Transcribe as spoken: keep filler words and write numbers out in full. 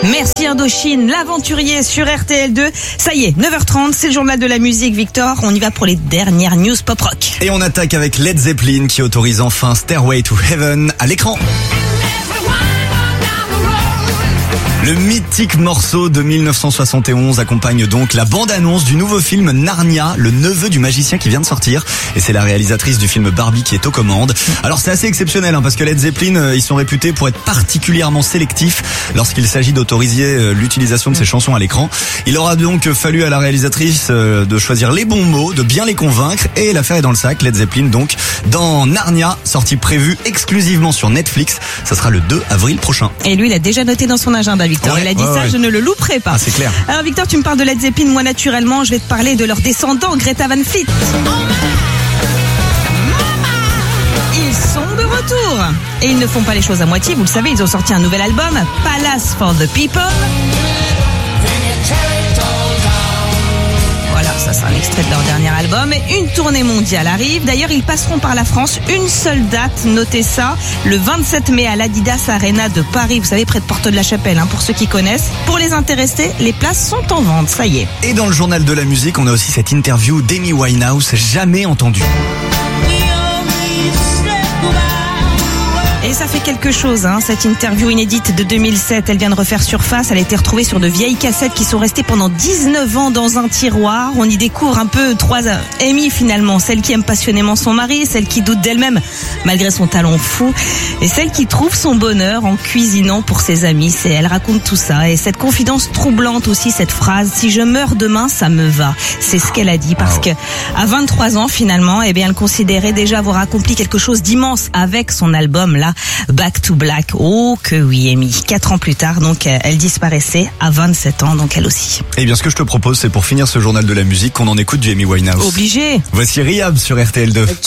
Merci Indochine, l'aventurier sur R T L deux. Ça y est, neuf heures trente, c'est le journal de la musique, Victor. On y va pour les dernières news pop rock. Et on attaque avec Led Zeppelin qui autorise enfin Stairway to Heaven à l'écran. Le mythique morceau de mille neuf cent soixante et onze accompagne donc la bande-annonce du nouveau film Narnia, le neveu du magicien qui vient de sortir. Et c'est la réalisatrice du film Barbie qui est aux commandes. Alors c'est assez exceptionnel hein, parce que Led Zeppelin, euh, ils sont réputés pour être particulièrement sélectifs lorsqu'il s'agit d'autoriser euh, l'utilisation de ces chansons à l'écran. Il aura donc fallu à la réalisatrice euh, de choisir les bons mots, de bien les convaincre. Et l'affaire est dans le sac. Led Zeppelin donc dans Narnia, sortie prévue exclusivement sur Netflix. Ça sera le deux avril prochain. Et lui, il a déjà noté dans son agenda, Victor. Ouais, il a dit ouais, ça, ouais. je ne le louperai pas. Ah, c'est clair. Alors Victor, tu me parles de Led Zeppelin, moi naturellement, je vais te parler de leur descendant, Greta Van Fleet. Ils sont de retour. Et ils ne font pas les choses à moitié, vous le savez, ils ont sorti un nouvel album, Palace for the People. Voilà, ça c'est un extrait de leur dernier album. Et une tournée mondiale arrive. D'ailleurs, ils passeront par la France. Une seule date, notez ça, le vingt-sept mai à l'Adidas Arena de Paris. Vous savez, près de Porte de la Chapelle, hein, pour ceux qui connaissent. Pour les intéressés, les places sont en vente, ça y est. Et dans le journal de la musique, on a aussi cette interview d'Amy Winehouse, jamais entendue. Et ça fait quelque chose, hein, cette interview inédite de deux mille sept. Elle vient de refaire surface. Elle a été retrouvée sur de vieilles cassettes qui sont restées pendant dix-neuf ans dans un tiroir. On y découvre un peu trois Amy finalement. Celle qui aime passionnément son mari, celle qui doute d'elle-même malgré son talent fou, et celle qui trouve son bonheur en cuisinant pour ses amis. C'est, elle raconte tout ça. Et cette confidence troublante aussi, cette phrase, si je meurs demain, ça me va. C'est ce qu'elle a dit parce que à vingt-trois ans finalement, eh bien, elle considérait déjà avoir accompli quelque chose d'immense avec son album là. Back to Black. Oh que oui, Amy. Quatre ans plus tard, donc elle disparaissait à vingt-sept ans, donc elle aussi. Eh bien, ce que je te propose, c'est pour finir ce journal de la musique, qu'on en écoute du Amy Winehouse. Obligé. Voici Rehab sur R T L deux.